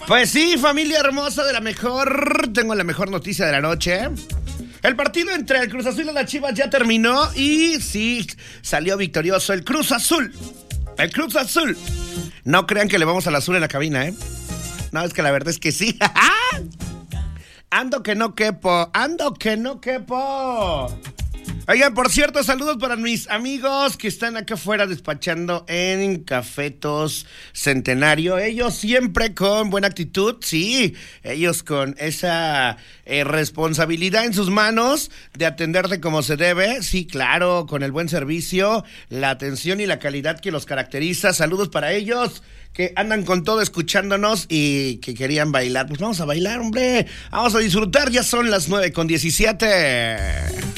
Pues sí, familia hermosa de la mejor, tengo la mejor noticia de la noche. El partido entre el Cruz Azul y las Chivas ya terminó y sí, salió victorioso el Cruz Azul. El Cruz Azul. No crean que le vamos al azul en la cabina, ¿eh? No, es que la verdad es que sí. Ando que no quepo. Oigan, por cierto, saludos para mis amigos que están acá afuera despachando en Cafetos Centenario. Ellos siempre con buena actitud, sí. Ellos con esa responsabilidad en sus manos de atenderte como se debe. Sí, claro, con el buen servicio, la atención y la calidad que los caracteriza. Saludos para ellos que andan con todo escuchándonos y que querían bailar. Pues vamos a bailar, hombre. Vamos a disfrutar, ya son las 9:17.